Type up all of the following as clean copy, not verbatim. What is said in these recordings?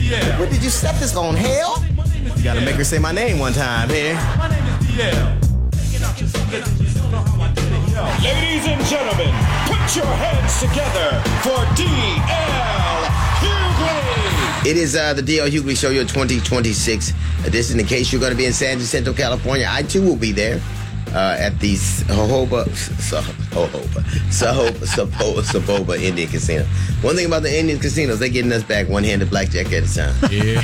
DL. What did you set this on, hell? You gotta make her say my name one time here. My name is DL. Ladies and gentlemen, put your hands together for D.L. Hughley. It is the D.L. Hughley Show, your 2026 edition. In case you're going to be in San Jacinto, California, I too will be there at the Saboba Indian Casino. One thing about the Indian casinos, they're getting us back one-handed blackjack at a time. Yeah.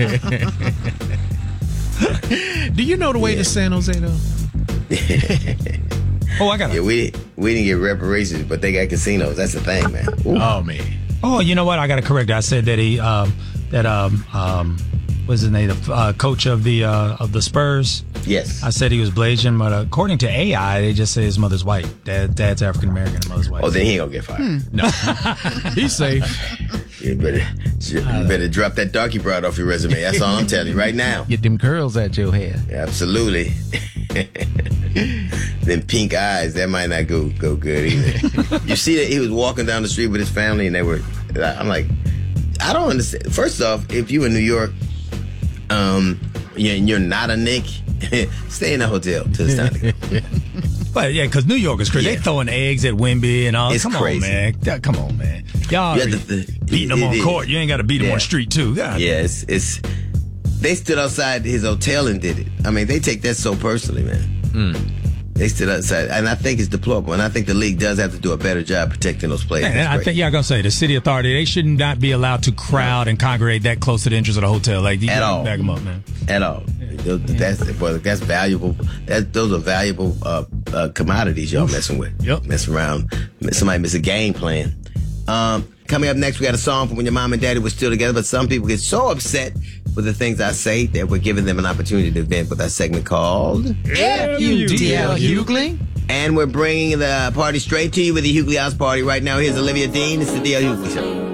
Do you know the way to San Jose, though? Oh, I got it. Yeah, we didn't get reparations, but they got casinos. That's the thing, man. Ooh. Oh, man. Oh, you know what? I got to correct it. I said that he what's his name? The coach of the Spurs. Yes. I said he was Blasian, but according to AI, they just say his mother's white. Dad's African American and mother's white. Oh, then he ain't gonna get fired. No. He's safe. You better drop that darky broad off your resume. That's all I'm telling you right now. Get them curls out your hair. Absolutely. Them pink eyes, that might not go good either. You see that he was walking down the street with his family, and I'm like, I don't understand. First off, if you in New York, you're not a Knick, stay in a hotel till it's time to go. But yeah, because New York is crazy. Yeah. They throwing eggs at Wemby and all. It's crazy. Come on, man. Y'all beating them on court. You ain't got to beat them on the street too. God. Yeah, it's they stood outside his hotel and did it. I mean, they take that so personally, man. They stood outside, and I think it's deplorable. And I think the league does have to do a better job protecting those players. And I think, I'm gonna say the city authority, they should not be allowed to crowd and congregate that close to the entrance of the hotel. Like, you gotta back them up, man. At all. That's valuable. Those are valuable commodities y'all messing with. Yep. Mess around. Somebody miss a game plan. Coming up next, we got a song from when your mom and daddy were still together, but some people get so upset with the things I say that we're giving them an opportunity to vent with our segment called D.L. Hughley. And we're bringing the party straight to you with the Hughley House Party right now. Here's Olivia Dean. It's the D.L. Hughley Show.